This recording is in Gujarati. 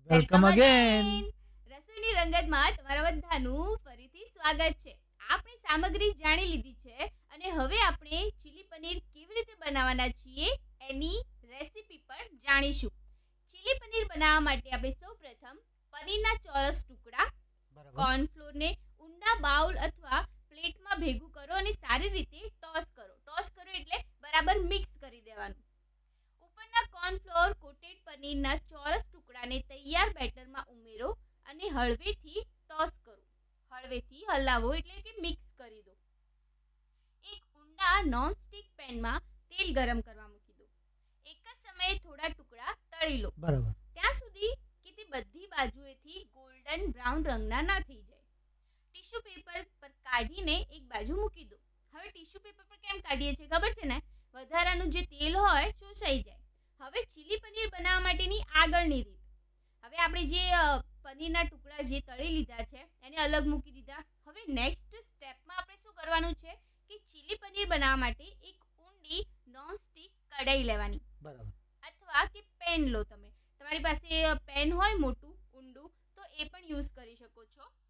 Welcome again. રસોઈની રંગતમાં તમારા બધાનું ફરીથી સ્વાગત છે. આપણે સામગ્રી જાણી લીધી છે અને હવે આપણે ચીલી પનીર કેવી રીતે બનાવવાના છીએ એની રેસીપી પણ જાણીશું. ચીલી પનીર બનાવવા માટે આપણે સૌપ્રથમ પનીરના ચોરસ ટુકડા, કોર્નફ્લોરને ઊંડા બાઉલ અથવા પ્લેટમાં ભેગું કરો અને સારી રીતે ટોસ કરો. ટોસ કરો એટલે બરાબર મિક્સ કરી દેવાનું. ઉપરના કોર્નફ્લોર કોટેડ પનીરના ચોરસ ટુકડાને તૈયાર બેટરમાં ઉમેરો અને હળવેથી ટોસ કરો. હળવેથી હલાવો એટલે કે મિક્સ કરી દો. એક ઊંડા નોનસ્ટિક પેનમાં તેલ ગરમ કરવા મૂકી દો. એક જ સમયે થોડા ટુકડા તળી લો ત્યાં સુધી કે તે બધી બાજુએથી ગોલ્ડન બ્રાઉન રંગના ના થઈ જાય. ટીશ્યુ પેપર પર કાઢીને એક બાજુ મૂકી દો. હવે ટીશ્યુ પેપર પર કેમ કાઢીએ છીએ ખબર છે ને? વધારાનું જે તેલ હોય શોષાઈ જાય. હવે ચીલી પનીર બનાવવા માટેની આગળની રીત. હવે આપણે જે પનીરના ટુકડા જે તળી લીધા છે એને અલગ મૂકી દીધા. હવે નેક્સ્ટ સ્ટેપમાં આપણે શું કરવાનું છે કે ચીલી પનીર બનાવવા માટે એક ઊંડી નોનસ્ટિક કઢાઈ લેવાની અથવા કે પેન લો. તમારી પાસે પેન હોય મોટું ઊંડું તો એ પણ યુઝ કરી શકો છો.